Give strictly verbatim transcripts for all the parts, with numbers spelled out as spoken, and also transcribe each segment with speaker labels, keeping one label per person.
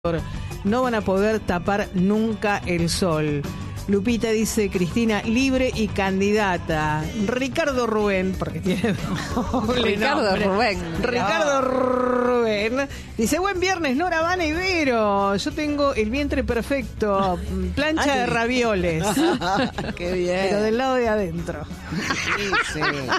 Speaker 1: No van a poder tapar nunca el sol. Lupita dice, Cristina, libre y candidata. Ricardo Rubén, porque tiene doble
Speaker 2: Ricardo
Speaker 1: nombre.
Speaker 2: Rubén.
Speaker 1: Ricardo Rubén. Dice, buen viernes, Nora, Vane y Vero. Yo tengo el vientre perfecto. Plancha
Speaker 3: Ay,
Speaker 1: de ravioles.
Speaker 3: Qué bien.
Speaker 1: Pero del lado de adentro.
Speaker 3: Sí,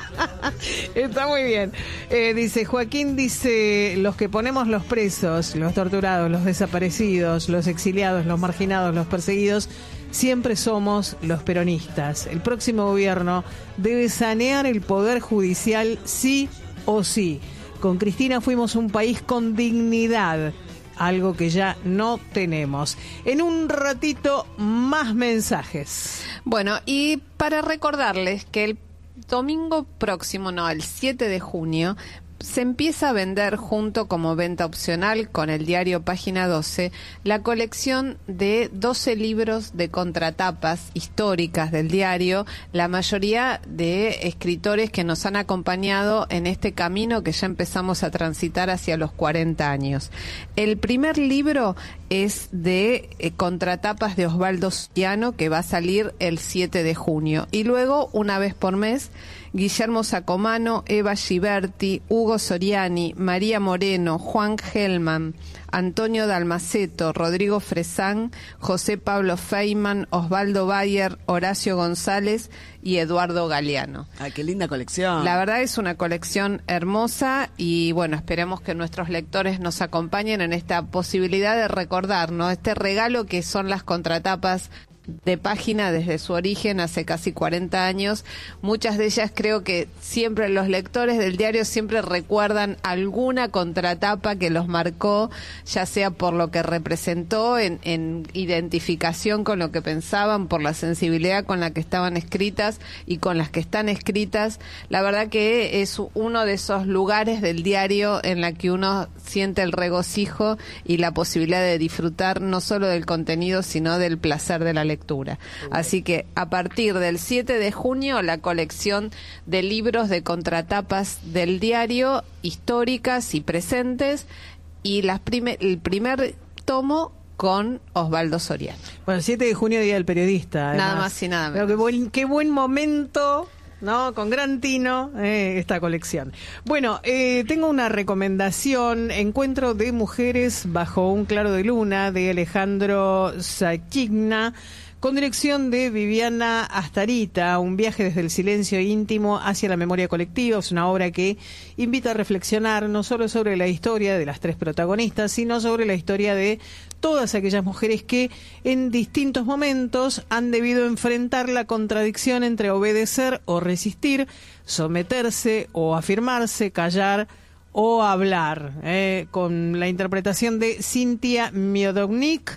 Speaker 3: sí.
Speaker 1: Está muy bien. Eh, dice, Joaquín dice, los que ponemos los presos, los torturados, los desaparecidos, los exiliados, los marginados, los perseguidos, siempre somos los peronistas. El próximo gobierno debe sanear el poder judicial sí o sí. Con Cristina fuimos un país con dignidad, algo que ya no tenemos. En un ratito, más mensajes.
Speaker 2: Bueno, y para recordarles que el domingo próximo, no, el siete de junio, se empieza a vender junto como venta opcional con el diario Página doce la colección de doce libros de contratapas históricas del diario, la mayoría de escritores que nos han acompañado en este camino que ya empezamos a transitar hacia los cuarenta años. El primer libro es de eh, contratapas de Osvaldo Soriano, que va a salir el siete de junio, y luego una vez por mes Guillermo Sacomano, Eva Giberti, Hugo Soriani, María Moreno, Juan Gelman, Antonio Dalmaceto, Rodrigo Fresán, José Pablo Feynman, Osvaldo Bayer, Horacio González y Eduardo Galeano.
Speaker 3: Ay, qué linda colección.
Speaker 2: La verdad es una colección hermosa y bueno, esperemos que nuestros lectores nos acompañen en esta posibilidad de recordar, ¿no?, este regalo que son las contratapas de Página desde su origen hace casi cuarenta años. Muchas de ellas creo que siempre los lectores del diario siempre recuerdan alguna contratapa que los marcó, ya sea por lo que representó en, en identificación con lo que pensaban, por la sensibilidad con la que estaban escritas y con las que están escritas. La verdad que es uno de esos lugares del diario en la que uno siente el regocijo y la posibilidad de disfrutar no solo del contenido, sino del placer de la lectura. lectura. Así que a partir del siete de junio la colección de libros de contratapas del diario, históricas y presentes, y las prime- el primer tomo con Osvaldo Soriano.
Speaker 1: Bueno, el siete de junio, Día del Periodista. Además.
Speaker 2: Nada más y nada menos.
Speaker 1: Pero qué buen, qué buen momento, ¿no? Con gran tino, eh, esta colección. Bueno, eh, tengo una recomendación, Encuentro de Mujeres bajo un claro de luna, de Alejandro Sachigna, con dirección de Viviana Astarita, un viaje desde el silencio íntimo hacia la memoria colectiva. Es una obra que invita a reflexionar no solo sobre la historia de las tres protagonistas, sino sobre la historia de todas aquellas mujeres que en distintos momentos han debido enfrentar la contradicción entre obedecer o resistir, someterse o afirmarse, callar o hablar, eh, con la interpretación de Cintia Miodownik,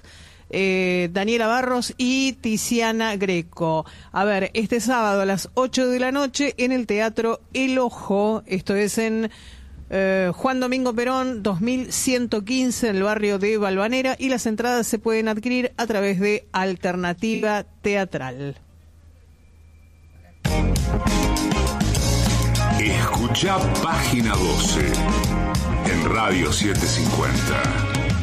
Speaker 1: Eh, Daniela Barros y Tiziana Greco. A ver, este sábado a las ocho de la noche en el Teatro El Ojo, esto es en eh, Juan Domingo Perón dos mil ciento quince, en el barrio de Valvanera, y las entradas se pueden adquirir a través de Alternativa Teatral.
Speaker 4: Escucha Página doce en Radio setecientos cincuenta.